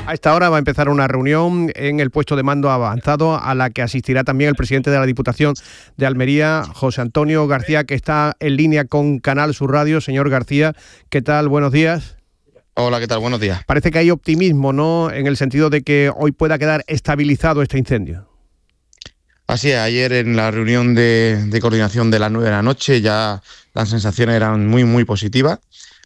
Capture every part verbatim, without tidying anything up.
A esta hora va a empezar una reunión en el puesto de mando avanzado a la que asistirá también el presidente de la Diputación de Almería, José Antonio García, que está en línea con Canal Sur Radio. Señor García, ¿qué tal? Buenos días. Hola, ¿qué tal? Buenos días. Parece que hay optimismo, ¿no?, en el sentido de que hoy pueda quedar estabilizado este incendio. Así es, ayer en la reunión de, de coordinación de las nueve de la noche ya las sensaciones eran muy, muy positivas.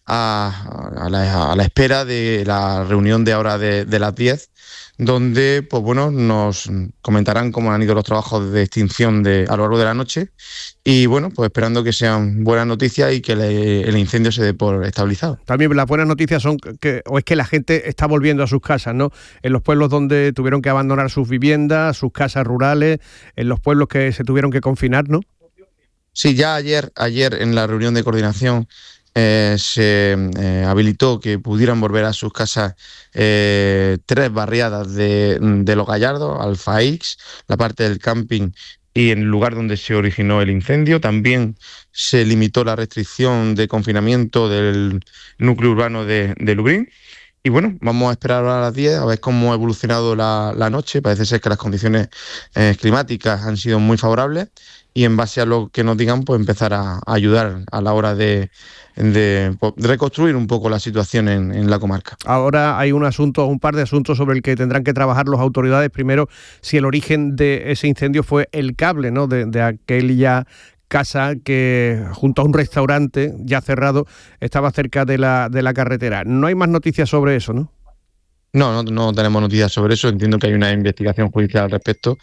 A, a, la, a la espera de la reunión de ahora de, de las diez, donde pues bueno, nos comentarán cómo han ido los trabajos de extinción de, a lo largo de la noche y bueno, pues esperando que sean buenas noticias y que le, el incendio se dé por estabilizado. También las buenas noticias son que o es que la gente está volviendo a sus casas, ¿no? En los pueblos donde tuvieron que abandonar sus viviendas, sus casas rurales, en los pueblos que se tuvieron que confinar, ¿no? Sí, ya ayer, ayer en la reunión de coordinación Eh, se eh, habilitó que pudieran volver a sus casas eh, tres barriadas de, de Los Gallardos, Alfaix, la parte del camping y en el lugar donde se originó el incendio. También se limitó la restricción de confinamiento del núcleo urbano de, de Lubrín. Y bueno, vamos a esperar a las diez a ver cómo ha evolucionado la, la noche. Parece ser que las condiciones eh, climáticas han sido muy favorables y en base a lo que nos digan, pues empezar a, a ayudar a la hora de, de, de reconstruir un poco la situación en, en la comarca. Ahora hay un asunto, un par de asuntos sobre el que tendrán que trabajar las autoridades. Primero, si el origen de ese incendio fue el cable, ¿no?, de, de aquella casa que junto a un restaurante ya cerrado estaba cerca de la, de la carretera. No hay más noticias sobre eso, ¿no? No, no, no tenemos noticias sobre eso. Entiendo que hay una investigación judicial al respecto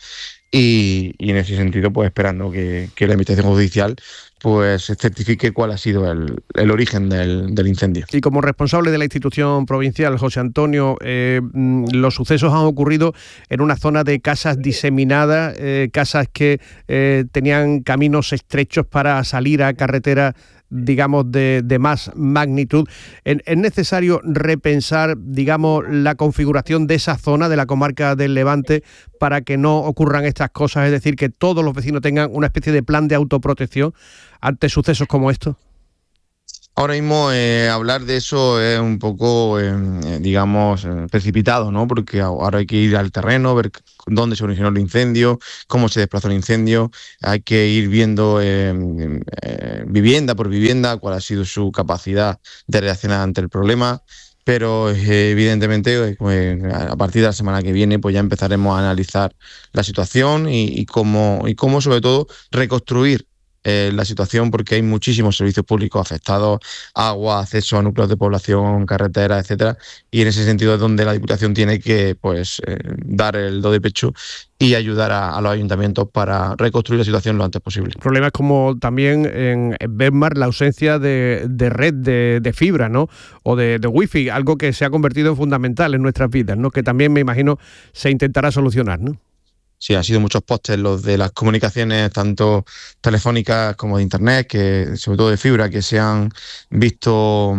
y, y en ese sentido, pues esperando que, que la investigación judicial pues certifique cuál ha sido el, el origen del, del incendio. Y como responsable de la institución provincial, José Antonio, eh, los sucesos han ocurrido en una zona de casas diseminadas, eh, casas que eh, tenían caminos estrechos para salir a carretera, digamos, de, de más magnitud. ¿Es necesario repensar, digamos, la configuración de esa zona de la comarca del Levante para que no ocurran estas cosas? Es decir, que todos los vecinos tengan una especie de plan de autoprotección ante sucesos como estos. Ahora mismo eh, hablar de eso es un poco, eh, digamos, eh, precipitado, ¿no? Porque ahora hay que ir al terreno, ver dónde se originó el incendio, cómo se desplazó el incendio, hay que ir viendo eh, eh, vivienda por vivienda cuál ha sido su capacidad de reaccionar ante el problema. Pero eh, evidentemente eh, a partir de la semana que viene pues ya empezaremos a analizar la situación y, y cómo y cómo sobre todo reconstruir Eh, la situación, porque hay muchísimos servicios públicos afectados, agua, acceso a núcleos de población, carreteras, etcétera, y en ese sentido es donde la Diputación tiene que pues eh, dar el do de pecho y ayudar a, a los ayuntamientos para reconstruir la situación lo antes posible. Problemas como también en Besmar la ausencia de, de red de, de fibra, ¿no?, o de, de wifi, algo que se ha convertido en fundamental en nuestras vidas, ¿no?, que también me imagino se intentará solucionar, ¿no? Sí, han sido muchos postes los de las comunicaciones, tanto telefónicas como de internet, que sobre todo de fibra, que se han visto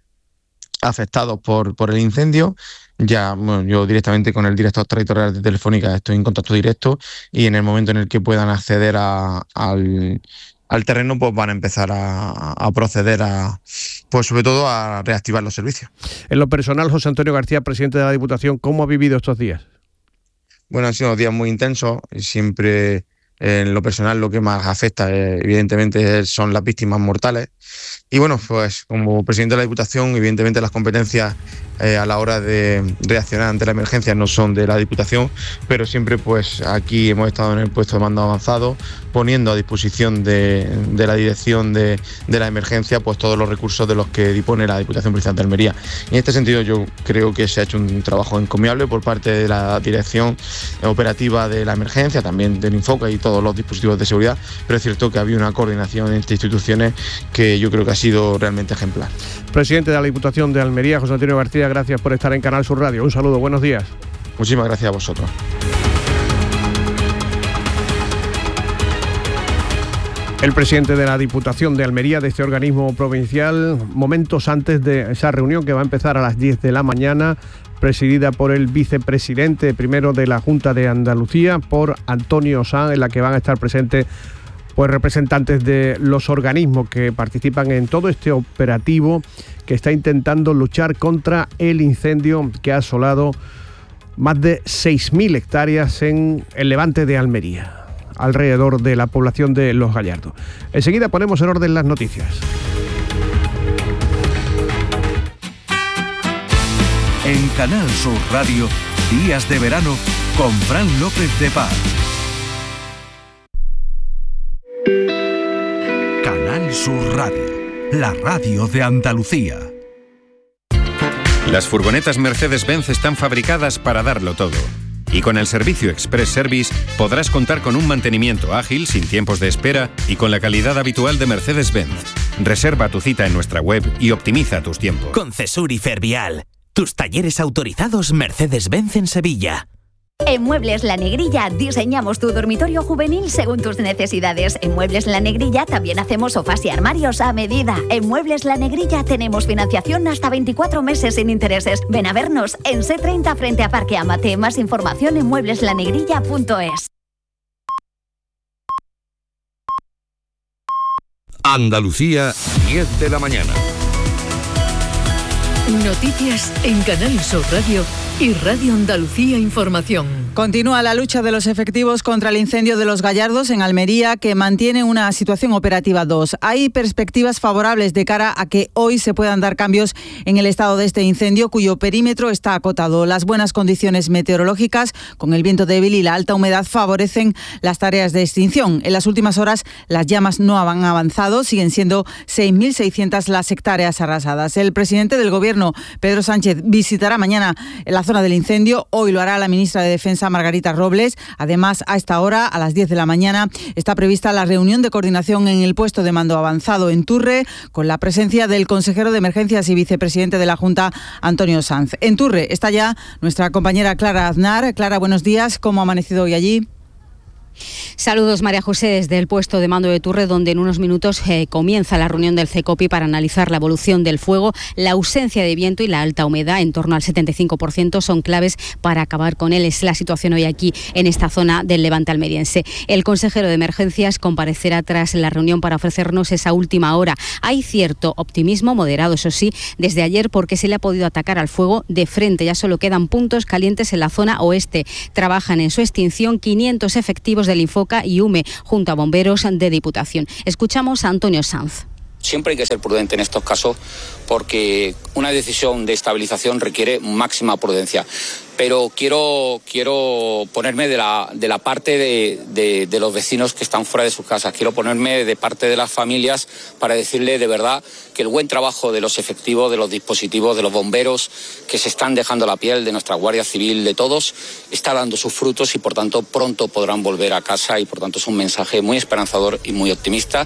afectados por, por el incendio. Ya, bueno, yo directamente con el director territorial de Telefónica estoy en contacto directo y en el momento en el que puedan acceder a, al, al terreno, pues van a empezar a, a proceder a, pues sobre todo a reactivar los servicios. En lo personal, José Antonio García, presidente de la Diputación, ¿cómo ha vivido estos días? Bueno, han sido unos días muy intensos y siempre eh, en lo personal lo que más afecta eh, evidentemente son las víctimas mortales. Y bueno, pues como presidente de la Diputación, evidentemente las competencias eh, a la hora de reaccionar ante la emergencia no son de la Diputación, pero siempre pues aquí hemos estado en el puesto de mando avanzado, poniendo a disposición de, de la dirección de, de la emergencia pues todos los recursos de los que dispone la Diputación Provincial de Almería. En este sentido yo creo que se ha hecho un trabajo encomiable por parte de la dirección operativa de la emergencia, también del Infoca y todos los dispositivos de seguridad, pero es cierto que había una coordinación entre instituciones que yo creo que ha sido realmente ejemplar. Presidente de la Diputación de Almería, José Antonio García, gracias por estar en Canal Sur Radio. Un saludo, buenos días. Muchísimas gracias a vosotros. El presidente de la Diputación de Almería, de este organismo provincial, momentos antes de esa reunión que va a empezar a las diez de la mañana, presidida por el vicepresidente primero de la Junta de Andalucía, por Antonio Sanz, en la que van a estar presentes pues representantes de los organismos que participan en todo este operativo que está intentando luchar contra el incendio que ha asolado más de seis mil hectáreas en el levante de Almería, alrededor de la población de Los Gallardos. Enseguida ponemos en orden las noticias. En Canal Sur Radio, Días de Verano con Fran López de Paz. Canal Sur Radio, la radio de Andalucía. Las furgonetas Mercedes-Benz están fabricadas para darlo todo. Y con el servicio Express Service podrás contar con un mantenimiento ágil, sin tiempos de espera y con la calidad habitual de Mercedes-Benz. Reserva tu cita en nuestra web y optimiza tus tiempos. Con Cesur y Fervial, tus talleres autorizados Mercedes-Benz en Sevilla. En Muebles La Negrilla diseñamos tu dormitorio juvenil según tus necesidades. En Muebles La Negrilla también hacemos sofás y armarios a medida. En Muebles La Negrilla tenemos financiación hasta veinticuatro meses sin intereses. Ven a vernos en C treinta frente a Parque Amate. Más información en muebles la negrilla punto es. Andalucía, diez de la mañana. Noticias en Canal Sur Radio y Radio Andalucía Información. Continúa la lucha de los efectivos contra el incendio de Los Gallardos en Almería, que mantiene una situación operativa dos. Hay perspectivas favorables de cara a que hoy se puedan dar cambios en el estado de este incendio, cuyo perímetro está acotado. Las buenas condiciones meteorológicas, con el viento débil y la alta humedad, favorecen las tareas de extinción. En las últimas horas las llamas no han avanzado, siguen siendo seis mil seiscientas las hectáreas arrasadas. El presidente del Gobierno, Pedro Sánchez, visitará mañana la zona del incendio. Hoy lo hará la ministra de Defensa, Margarita Robles. Además, a esta hora, a las diez de la mañana, está prevista la reunión de coordinación en el puesto de mando avanzado en Turre, con la presencia del consejero de Emergencias y vicepresidente de la Junta, Antonio Sanz. En Turre está ya nuestra compañera Clara Aznar. Clara, buenos días. ¿Cómo ha amanecido hoy allí? Saludos, María José, desde el puesto de mando de Turre, donde en unos minutos eh, comienza la reunión del CECOPI para analizar la evolución del fuego. La ausencia de viento y la alta humedad, en torno al setenta y cinco por ciento, son claves para acabar con él. Es la situación hoy aquí en esta zona del levante almeriense. El consejero de Emergencias comparecerá tras la reunión para ofrecernos esa última hora. Hay cierto optimismo, moderado eso sí, desde ayer, porque se le ha podido atacar al fuego de frente. Ya solo quedan puntos calientes en la zona oeste. Trabajan en su extinción quinientos efectivos del Infoca y UME, junto a bomberos de Diputación. Escuchamos a Antonio Sanz. Siempre hay que ser prudente en estos casos porque una decisión de estabilización requiere máxima prudencia. Pero quiero, quiero ponerme de la, de la parte de, de, de los vecinos que están fuera de sus casas. Quiero ponerme de parte de las familias para decirle de verdad que el buen trabajo de los efectivos, de los dispositivos, de los bomberos que se están dejando la piel, de nuestra Guardia Civil, de todos, está dando sus frutos y por tanto pronto podrán volver a casa y por tanto es un mensaje muy esperanzador y muy optimista.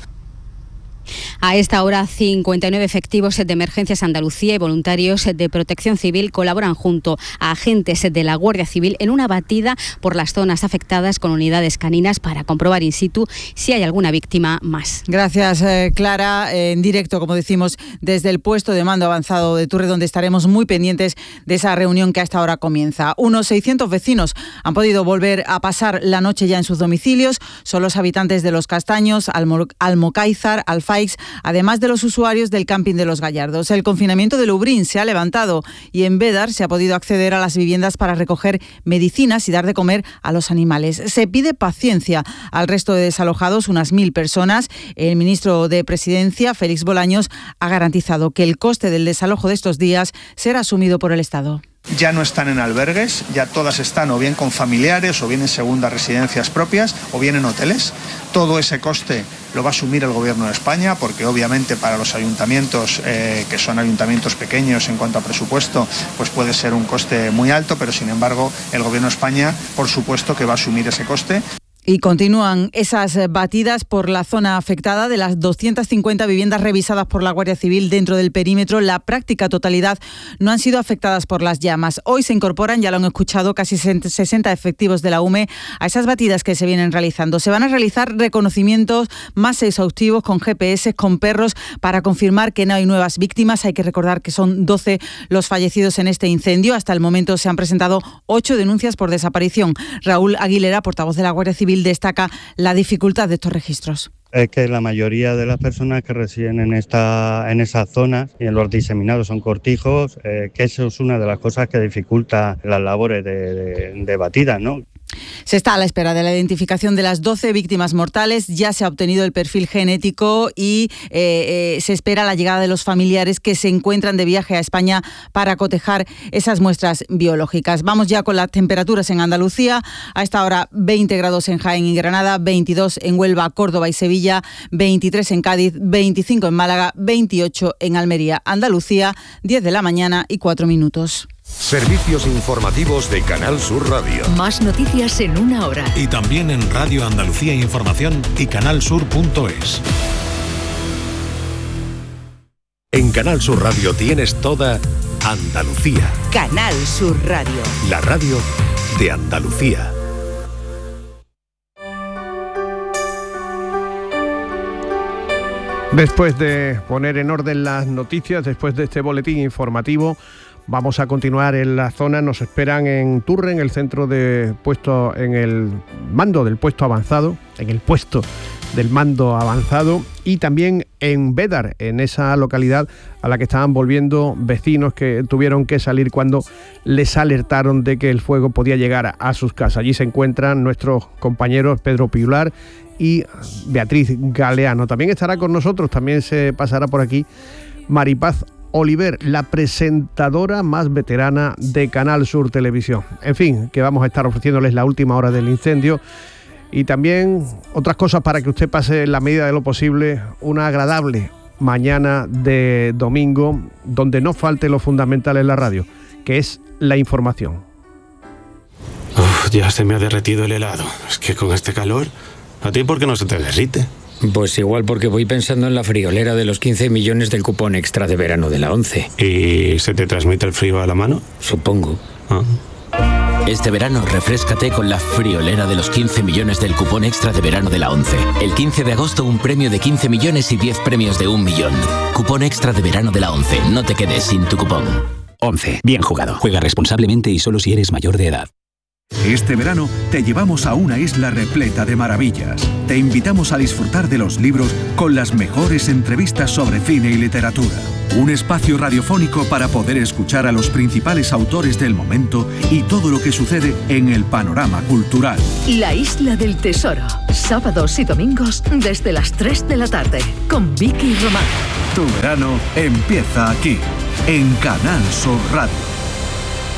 A esta hora, cincuenta y nueve efectivos de Emergencias Andalucía y voluntarios de Protección Civil colaboran junto a agentes de la Guardia Civil en una batida por las zonas afectadas con unidades caninas para comprobar in situ si hay alguna víctima más. Gracias, eh, Clara. Eh, en directo, como decimos, desde el puesto de mando avanzado de Turre, donde estaremos muy pendientes de esa reunión que a esta hora comienza. Unos seiscientos vecinos han podido volver a pasar la noche ya en sus domicilios. Son los habitantes de Los Castaños, Almo- Almocáizar, Alfaix, además de los usuarios del camping de Los Gallardos. El confinamiento de Lubrín se ha levantado y en Bédar se ha podido acceder a las viviendas para recoger medicinas y dar de comer a los animales. Se pide paciencia al resto de desalojados, unas mil personas. El ministro de Presidencia, Félix Bolaños, ha garantizado que el coste del desalojo de estos días será asumido por el Estado. Ya no están en albergues, ya todas están o bien con familiares o bien en segundas residencias propias o bien en hoteles. Todo ese coste lo va a asumir el Gobierno de España porque obviamente para los ayuntamientos, eh, que son ayuntamientos pequeños en cuanto a presupuesto, pues puede ser un coste muy alto, pero sin embargo el Gobierno de España por supuesto que va a asumir ese coste. Y continúan esas batidas por la zona afectada. De las doscientas cincuenta viviendas revisadas por la Guardia Civil dentro del perímetro, la práctica totalidad no han sido afectadas por las llamas. Hoy se incorporan, ya lo han escuchado, casi sesenta efectivos de la UME a esas batidas que se vienen realizando. Se van a realizar reconocimientos más exhaustivos con G P S, con perros, para confirmar que no hay nuevas víctimas. Hay que recordar que son doce los fallecidos en este incendio. Hasta el momento se han presentado ocho denuncias por desaparición. Raúl Aguilera, portavoz de la Guardia Civil, destaca la dificultad de estos registros. es que la mayoría de las personas que residen en, esta, en esas zonas y en los diseminados son cortijos, eh, que eso es una de las cosas que dificulta las labores de, de, de batidas, ¿no? Se está a la espera de la identificación de las doce víctimas mortales, ya se ha obtenido el perfil genético y eh, eh, se espera la llegada de los familiares que se encuentran de viaje a España para cotejar esas muestras biológicas. Vamos ya con las temperaturas en Andalucía. A esta hora veinte grados en Jaén y Granada, veintidós en Huelva, Córdoba y Sevilla, veintitrés en Cádiz, veinticinco en Málaga, veintiocho en Almería. Andalucía, diez de la mañana y cuatro minutos. Servicios informativos de Canal Sur Radio. Más noticias en una hora. Y también en Radio Andalucía Información y canalsur punto es. En Canal Sur Radio tienes toda Andalucía. Canal Sur Radio. La radio de Andalucía. Después de poner en orden las noticias, después de este boletín informativo, vamos a continuar en la zona. Nos esperan en Turre, en el centro de puesto, en el mando del puesto avanzado, en el puesto del mando avanzado, y también en Bédar, en esa localidad a la que estaban volviendo vecinos que tuvieron que salir cuando les alertaron de que el fuego podía llegar a sus casas. Allí se encuentran nuestros compañeros Pedro Piular y Beatriz Galeano. También estará con nosotros, también se pasará por aquí Maripaz Oliver, la presentadora más veterana de Canal Sur Televisión. En fin, que vamos a estar ofreciéndoles la última hora del incendio y también otras cosas para que usted pase en la medida de lo posible una agradable mañana de domingo, donde no falte lo fundamental en la radio, que es la información. Uf, ya se me ha derretido el helado. Es que con este calor, ¿a ti por qué no se te derrite? Pues igual porque voy pensando en la friolera de los quince millones del cupón extra de verano de la ONCE. ¿Y se te transmite el frío a la mano? Supongo. Ah. Este verano refréscate con la friolera de los quince millones del cupón extra de verano de la ONCE. El quince de agosto un premio de quince millones y diez premios de un millón. Cupón extra de verano de la ONCE. No te quedes sin tu cupón. ONCE. Bien jugado. Juega responsablemente y solo si eres mayor de edad. Este verano te llevamos a una isla repleta de maravillas. Te invitamos a disfrutar de los libros con las mejores entrevistas sobre cine y literatura. Un espacio radiofónico para poder escuchar a los principales autores del momento y todo lo que sucede en el panorama cultural. La Isla del Tesoro. Sábados y domingos desde las tres de la tarde. Con Vicky Román. Tu verano empieza aquí, en Canal Sur Radio.